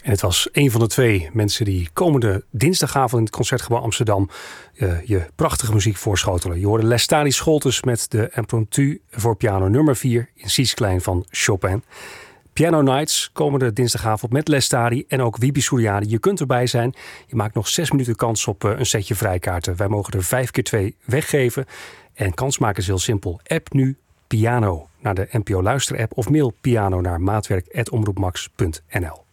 En het was een van de twee mensen die komende dinsdagavond in het Concertgebouw Amsterdam je prachtige muziek voorschotelen. Je hoorde Lestari Scholtes met de Impromptu voor piano nummer 4 in Cies klein van Chopin. Piano Nights komende dinsdagavond met Lestari en ook Wiebe Suryani. Je kunt erbij zijn. Je maakt nog 6 minuten kans op een setje vrijkaarten. Wij mogen er 5 keer 2 weggeven. En kans maken is heel simpel. App nu Piano naar de NPO Luister app of mail piano naar maatwerk@omroepmax.nl.